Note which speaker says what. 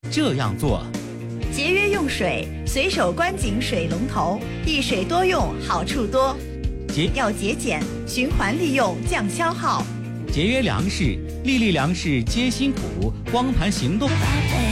Speaker 1: 这样做。
Speaker 2: 节约用水，随手关紧水龙头，一水多用，好处多。要节俭，循环利用，降消耗。
Speaker 1: 节约粮食，粒粒粮食皆辛苦，光盘行动。